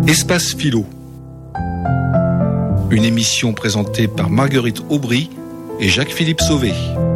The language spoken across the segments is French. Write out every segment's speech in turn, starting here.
Espace Philo. Une émission présentée par Marguerite Aubry et Jacques-Philippe Sauvé.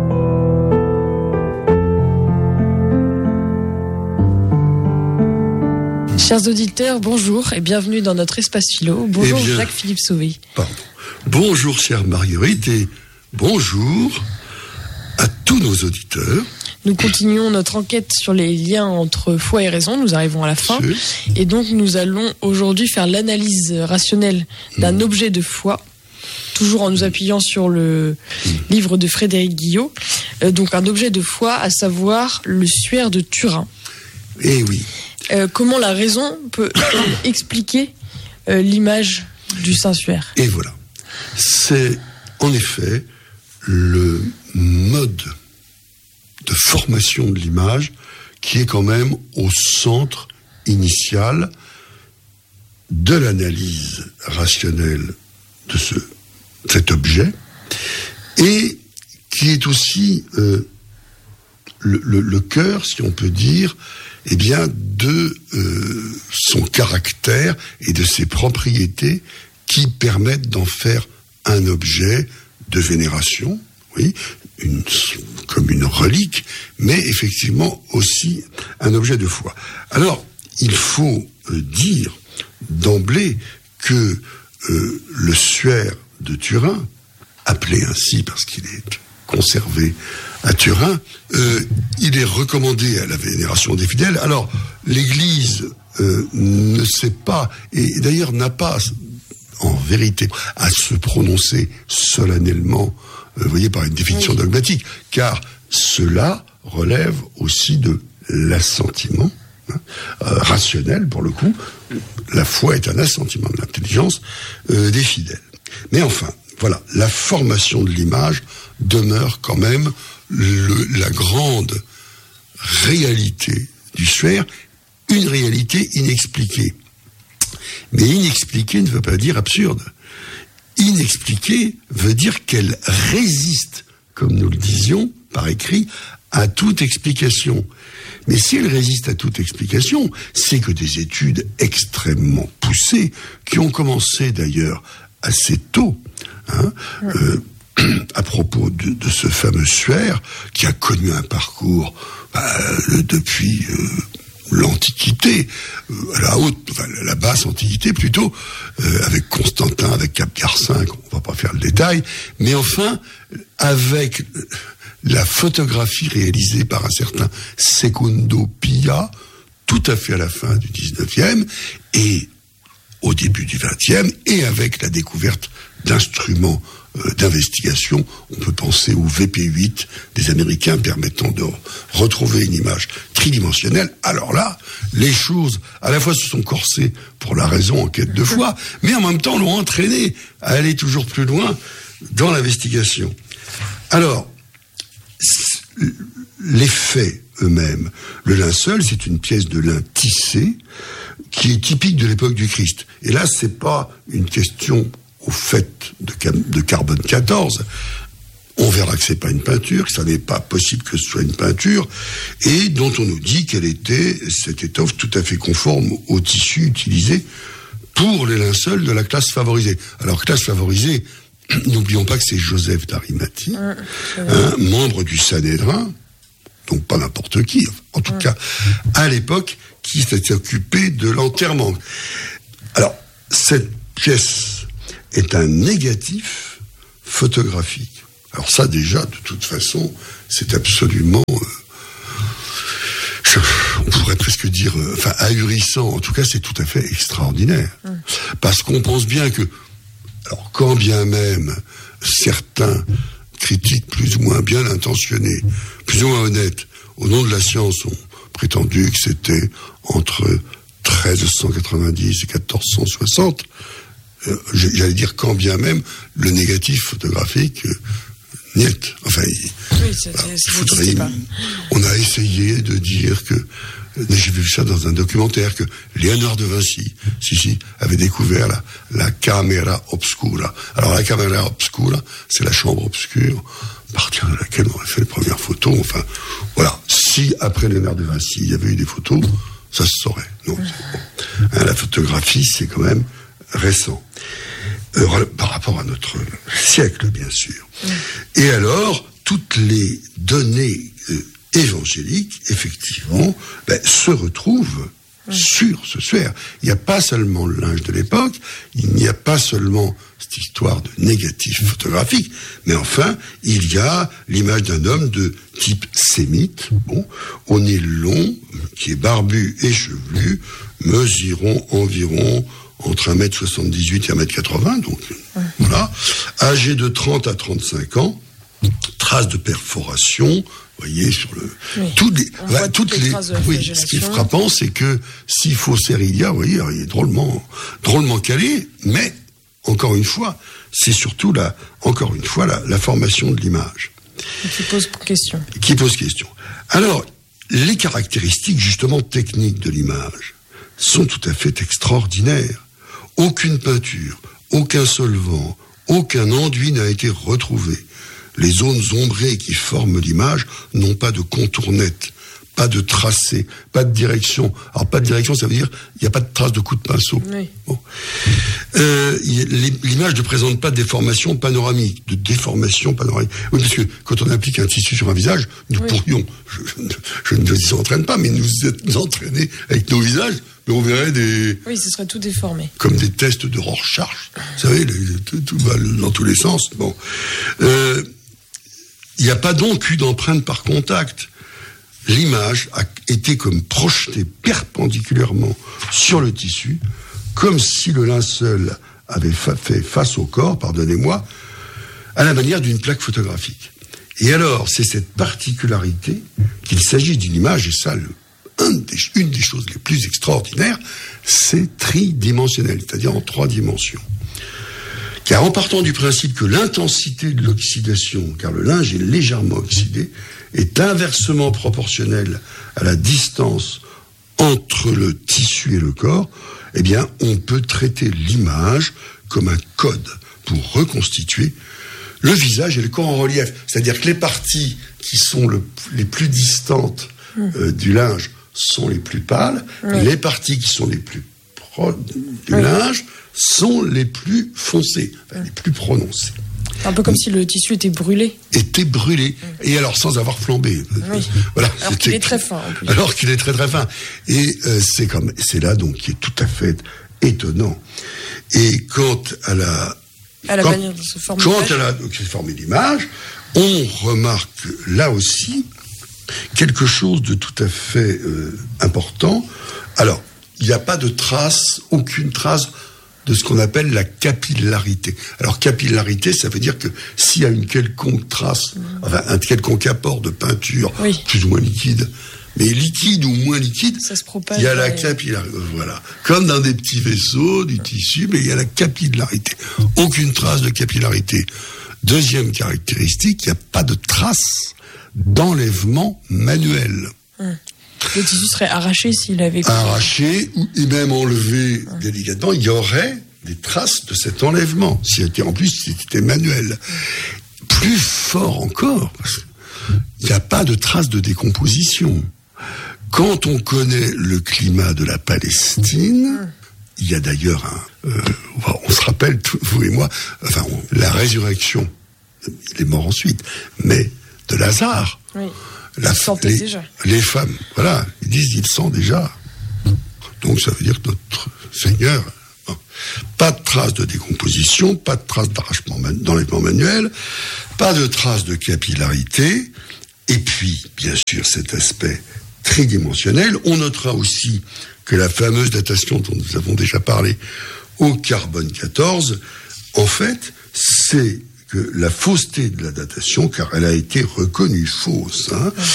Chers auditeurs, bonjour et bienvenue dans notre Espace Philo. Bonjour Jacques-Philippe Sauvé. Pardon. Bonjour chère Marguerite et bonjour à tous nos auditeurs. Nous continuons notre enquête sur les liens entre foi et raison, nous arrivons à la fin. Et donc nous allons aujourd'hui faire l'analyse rationnelle d'un objet de foi, toujours en nous appuyant sur le livre de Frédéric Guillot. Donc un objet de foi, à savoir le suaire de Turin. Eh oui. Comment la raison peut expliquer l'image du Saint-Suaire. Et voilà. C'est en effet le mode de formation de l'image qui est quand même au centre initial de l'analyse rationnelle de cet objet et qui est aussi le cœur, si on peut dire, eh bien, de son caractère et de ses propriétés qui permettent d'en faire un objet de vénération, oui, comme une relique, mais effectivement aussi un objet de foi. Alors, il faut dire d'emblée que le suaire de Turin, appelé ainsi parce qu'il est conservé à Turin, il est recommandé à la vénération des fidèles. Alors, l'Église ne sait pas, et d'ailleurs n'a pas, en vérité, à se prononcer solennellement, vous voyez, par une définition dogmatique, car cela relève aussi de l'assentiment rationnel, pour le coup. La foi est un assentiment de l'intelligence des fidèles. Mais enfin, voilà, la formation de l'image demeure quand même la grande réalité du suaire, une réalité inexpliquée. Mais inexpliquée ne veut pas dire absurde. Inexpliquée veut dire qu'elle résiste, comme nous le disions par écrit, à toute explication. Mais si elle résiste à toute explication, c'est que des études extrêmement poussées, qui ont commencé d'ailleurs assez tôt, à propos de ce fameux suaire, qui a connu un parcours depuis l'Antiquité, la basse Antiquité plutôt, avec Constantin, avec Capgar V, on va pas faire le détail, mais enfin, avec la photographie réalisée par un certain Secondo Pia, tout à fait à la fin du 19e, et au début du 20e, et avec la découverte d'instruments d'investigation, on peut penser au VP8 des Américains permettant de retrouver une image tridimensionnelle. Alors là, les choses, à la fois se sont corsées pour la raison en quête de foi, mais en même temps l'ont entraîné à aller toujours plus loin dans l'investigation. Alors, les faits eux-mêmes. Le linceul, c'est une pièce de lin tissé qui est typique de l'époque du Christ. Et là, c'est pas une question au fait de carbone 14, on verra que c'est pas une peinture, que ça n'est pas possible que ce soit une peinture, et dont on nous dit qu'elle était, cette étoffe, tout à fait conforme au tissu utilisé pour les linceuls de la classe favorisée. Alors, classe favorisée, n'oublions pas que c'est Joseph d'Arimathie, membre du Sanhédrin, donc pas n'importe qui, en tout cas, à l'époque, qui s'était occupé de l'enterrement. Alors, cette pièce est un négatif photographique. Alors ça, déjà, de toute façon, c'est absolument, on pourrait presque dire, ahurissant. En tout cas, c'est tout à fait extraordinaire. Parce qu'on pense bien que, alors quand bien même certains critiques plus ou moins bien intentionnés, plus ou moins honnêtes, au nom de la science, ont prétendu que c'était entre 1390 et 1460, j'allais dire quand bien même le négatif photographique niet. Enfin, on a essayé de dire que, j'ai vu ça dans un documentaire, que Léonard de Vinci, avait découvert la caméra obscura. Alors la caméra obscura, c'est la chambre obscure, à partir de laquelle on a fait les premières photos. Enfin, voilà. Si après Léonard de Vinci, il y avait eu des photos, ça se saurait. Non, c'est bon. La photographie, c'est quand même récent. Par rapport à notre siècle, bien sûr. Et alors, toutes les données évangéliques, effectivement, se retrouvent sur ce suaire. Il n'y a pas seulement le linge de l'époque, il n'y a pas seulement cette histoire de négatif photographique, mais enfin, il y a l'image d'un homme de type sémite, au nez long, qui est barbu et chevelu, mesurant environ entre 1m78 et 1m80, donc voilà, âgé de 30 à 35 ans, traces de perforation, vous voyez, sur le... Toutes les traces de flagellation. Ce qui est frappant, c'est que s'il faut Serilia, vous voyez, il est drôlement calé, mais, encore une fois, c'est surtout la formation de l'image. Qui pose question. Alors, les caractéristiques, justement, techniques de l'image sont tout à fait extraordinaires. Aucune peinture, aucun solvant, aucun enduit n'a été retrouvé. Les zones ombrées qui forment l'image n'ont pas de contour net, pas de tracé, pas de direction. Alors, pas de direction, ça veut dire il n'y a pas de trace de coup de pinceau. Oui. Bon. L'image ne présente pas de déformation panoramique, Oui, parce que quand on applique un tissu sur un visage, nous pourrions, je ne vous entraîne pas, mais nous entraîner avec nos visages, mais on verrait des... Oui, ce serait tout déformé. Comme des tests de Rorschach. Vous savez, tout va dans tous les sens. Bon. Il n'y a pas donc eu d'empreinte par contact. L'image a été comme projetée perpendiculairement sur le tissu, comme si le linceul avait fait face au corps, pardonnez-moi, à la manière d'une plaque photographique. Et alors, c'est cette particularité qu'il s'agit d'une image, et ça, une des choses les plus extraordinaires, c'est tridimensionnel, c'est-à-dire en 3 dimensions. Car en partant du principe que l'intensité de l'oxydation, car le linge est légèrement oxydé, est inversement proportionnelle à la distance entre le tissu et le corps, eh bien, on peut traiter l'image comme un code pour reconstituer le visage et le corps en relief. C'est-à-dire que les parties qui sont les plus distantes du linge sont les plus pâles, les parties qui sont les plus proches du linge sont les plus foncées, les plus prononcées. Un peu comme si le tissu était brûlé. Et alors sans avoir flambé. Oui. Voilà, alors qu'il est très fin en plus. Alors qu'il est très très fin. Et c'est là donc qui est tout à fait étonnant. Et quant à la manière de se former l'image, on remarque là aussi quelque chose de tout à fait important. Alors, il n'y a pas de trace, aucune trace de ce qu'on appelle la capillarité. Alors, capillarité, ça veut dire que s'il y a une quelconque trace, enfin, un quelconque apport de peinture, plus ou moins liquide, mais liquide ou moins liquide, ça se propage, il y a la capillarité. Voilà. Comme dans des petits vaisseaux du tissu, mais il y a la capillarité. Aucune trace de capillarité. Deuxième caractéristique, il n'y a pas de trace d'enlèvement manuel. Le tissu serait arraché s'il avait... Arraché, et même enlevé délicatement, il y aurait des traces de cet enlèvement. En plus, c'était manuel. Plus fort encore, il n'y a pas de traces de décomposition. Quand on connaît le climat de la Palestine, il y a d'ailleurs on se rappelle, vous et moi, enfin, la résurrection, il est mort ensuite, mais de Lazare. Oui. Déjà. Les femmes, voilà, ils disent ils sentent déjà. Donc ça veut dire que notre Seigneur, pas de traces de décomposition, pas de traces d'enlèvement manuel, pas de traces de capillarité, et puis, bien sûr, cet aspect tridimensionnel. On notera aussi que la fameuse datation dont nous avons déjà parlé au carbone 14, en fait, c'est que la fausseté de la datation, car elle a été reconnue fausse,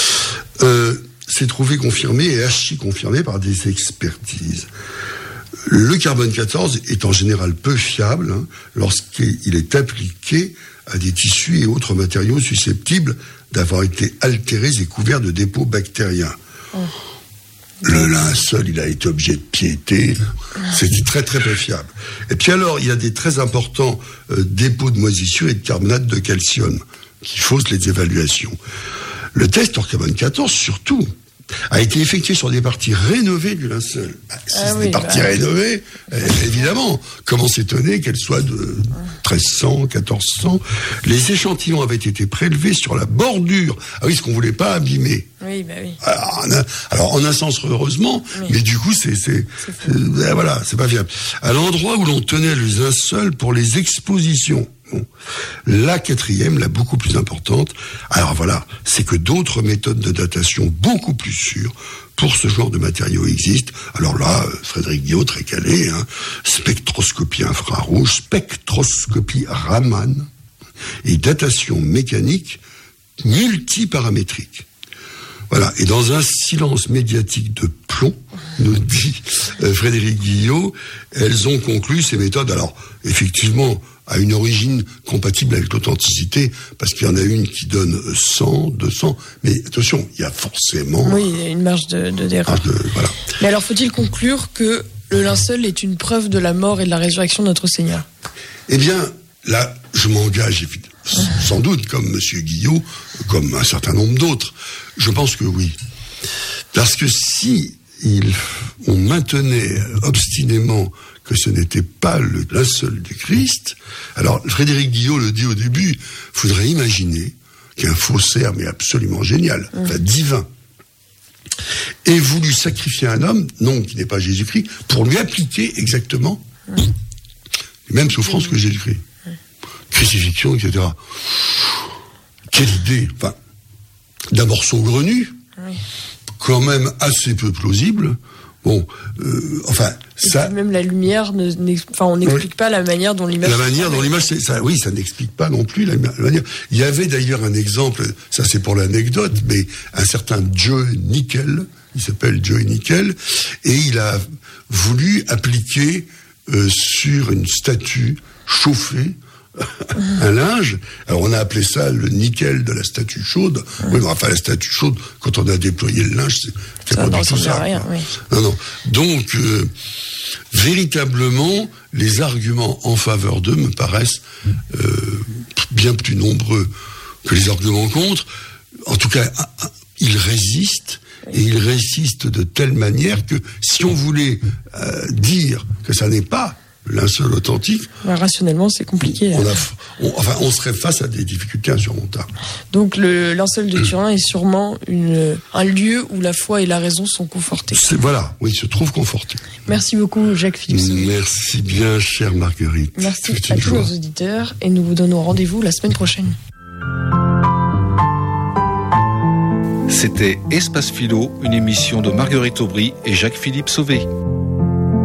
s'est trouvée confirmée et archi-confirmée par des expertises. Le carbone 14 est en général peu fiable lorsqu'il est appliqué à des tissus et autres matériaux susceptibles d'avoir été altérés et couverts de dépôts bactériens. Le linceul, il a été objet de piété. C'était très très peu fiable. Et puis alors, il y a des très importants dépôts de moisissure et de carbonate de calcium qui faussent les évaluations. Le test hors carbone 14, surtout, a été effectuée sur des parties rénovées du linceul. Si c'est des parties rénovées, évidemment, comment s'étonner qu'elles soient de 1300, 1400. Les échantillons avaient été prélevés sur la bordure. Ah oui, ce qu'on voulait pas abîmer. Oui, bah oui. Alors, en un sens, heureusement, mais du coup, voilà, c'est pas viable. À l'endroit où l'on tenait les linceuls pour les expositions. Bon. La quatrième, la beaucoup plus importante, alors voilà, c'est que d'autres méthodes de datation beaucoup plus sûres pour ce genre de matériaux existent. Alors là, Frédéric Guillot, très calé, spectroscopie infrarouge, spectroscopie Raman et datation mécanique multiparamétrique. Voilà, et dans un silence médiatique de plomb, nous dit Frédéric Guillot, elles ont conclu ces méthodes, alors effectivement, à une origine compatible avec l'authenticité, parce qu'il y en a une qui donne 100, 200, mais attention, il y a forcément... Oui, il y a une marge d'erreur. Voilà. Mais alors, faut-il conclure que le linceul est une preuve de la mort et de la résurrection de notre Seigneur? Eh bien, là, je m'engage, sans doute, comme M. Guillot, comme un certain nombre d'autres. Je pense que oui. Parce que si on maintenait obstinément que ce n'était pas le linceul du Christ, alors Frédéric Guillot le dit au début, il faudrait imaginer qu'un faussaire, mais absolument génial, divin, ait voulu sacrifier un homme, non, qui n'est pas Jésus-Christ, pour lui appliquer exactement les mêmes souffrances que Jésus-Christ. Crucifixion, etc. Quelle idée, d'abord saugrenu, quand même assez peu plausible. Bon, ça. Même la lumière, on n'explique pas la manière dont l'image. La manière dont l'image, ça n'explique pas non plus la manière. Il y avait d'ailleurs un exemple, ça c'est pour l'anecdote, mais un certain Joe Nickel, il s'appelle Joe Nickel, et il a voulu appliquer sur une statue chauffée un linge. Alors on a appelé ça le nickel de la statue chaude. Oui, mais la statue chaude, quand on a déployé le linge, c'est pas du tout ça. Rien, oui. Non. Donc véritablement, les arguments en faveur d'eux me paraissent bien plus nombreux que les arguments contre. En tout cas, ils résistent. Et ils résistent de telle manière que si on voulait dire que ça n'est pas le linceul authentique, rationnellement, c'est compliqué. On serait face à des difficultés insurmontables. Donc le linceul de Turin est sûrement un lieu où la foi et la raison sont confortées. Il se trouve conforté. Merci beaucoup, Jacques-Philippe Sauvé. Merci bien, chère Marguerite. Merci à tous nos auditeurs et nous vous donnons rendez-vous la semaine prochaine. C'était Espace Philo, une émission de Marguerite Aubry et Jacques-Philippe Sauvé.